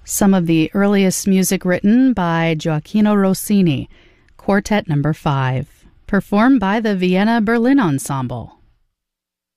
Some of the earliest music written by Gioacchino Rossini, Quartet No. 5, performed by the Vienna Berlin Ensemble.